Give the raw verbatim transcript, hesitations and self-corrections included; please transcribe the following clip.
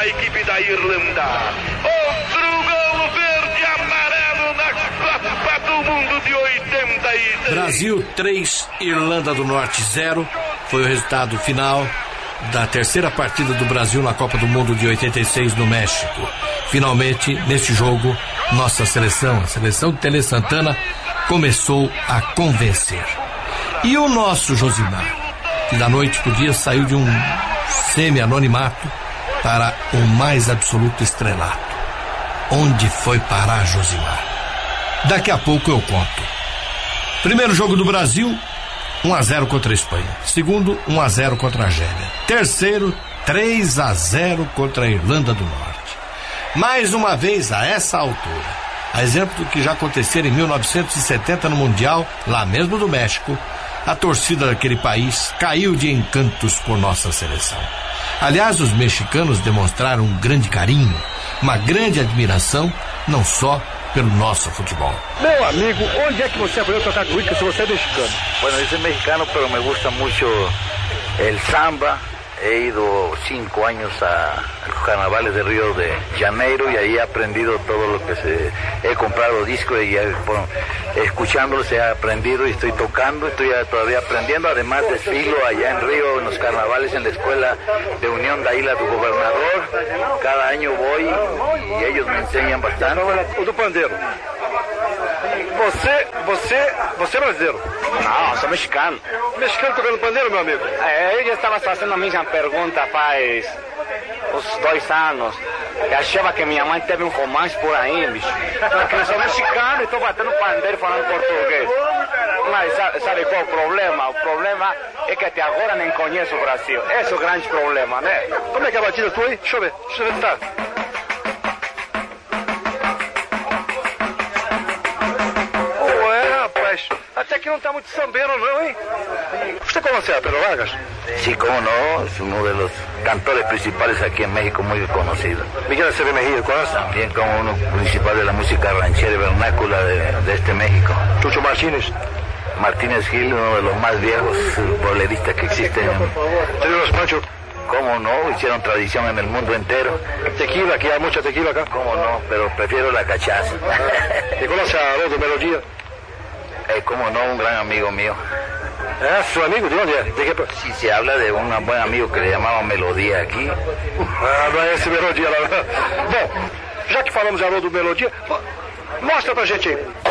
a equipe da Irlanda. Outro gol verde e amarelo na Copa do Mundo de oitenta e seis. Brasil três, Irlanda do Norte zero. Foi o resultado final da terceira partida do Brasil na Copa do Mundo de oitenta e seis no México. Finalmente, neste jogo, nossa seleção, a seleção de Tele Santana, começou a convencer. E o nosso Josimar, que da noite pro dia saiu de um semi-anonimato para o mais absoluto estrelato. Onde foi parar Josimar? Daqui a pouco eu conto. Primeiro jogo do Brasil, um a zero contra a Espanha. Segundo, um a zero contra a Argélia. Terceiro, três a zero contra a Irlanda do Norte. Mais uma vez, a essa altura, a exemplo do que já aconteceu em mil novecentos e setenta no Mundial, lá mesmo do México, a torcida daquele país caiu de encantos por nossa seleção. Aliás, os mexicanos demonstraram um grande carinho, uma grande admiração, não só pelo nosso futebol. Meu amigo, onde é que você aprendeu a tocar cuíca se você é mexicano? Bueno, yo soy mexicano, pero me gusta mucho el samba. He ido cinco años a los carnavales de Río de Janeiro y ahí he aprendido todo lo que se... He comprado discos y bueno, escuchándolos he aprendido y estoy tocando, estoy todavía aprendiendo. Además desfilo allá en Río, en los carnavales, en la escuela de Unión da Ilha do Gobernador. Cada año voy y ellos me enseñan bastante. O do pandeiro. Você, você, você é brasileiro? Não, sou mexicano. Mexicano tocando pandeiro, meu amigo? É, eu já estava fazendo a mesma pergunta faz uns dois anos. Eu achava que minha mãe teve um romance por aí, bicho. Porque eu sou mexicano e estou batendo pandeiro falando português. Mas sabe, sabe qual é o problema? O problema é que até agora nem conheço o Brasil. Esse é o grande problema, né? Como é que é a batida tua aí? Deixa eu ver, deixa eu ver se tá. Até que não está muito sambeiro, não, hein? ¿Usted conoce a Pedro Vargas? Sí, cómo no, es uno de los cantores principales aquí en México, muy conocido. Miguel Acevedo Mejía, ¿conoce? También como uno principal de la música ranchera y vernácula de, de este México. Chucho Martínez. Martínez Gil, uno de los más viejos boleristas que existen. Telio Los Panchos. ¿Cómo no? Hicieron tradición en el mundo entero. Tequila, aquí hay mucha tequila acá. ¿Cómo no? Pero prefiero la cachaza. ¿Y conoce a Rodo Melodía? Eh, como no, un gran amigo mío. ¿Ah, su amigo? ¿De dónde? ¿De qué? Sí, se habla de un buen amigo que le llamaban Melodía aqui. Ah, não é esse Melodia, lá. Bom, já que falamos de Haroldo Melodia, mostra pra gente aí.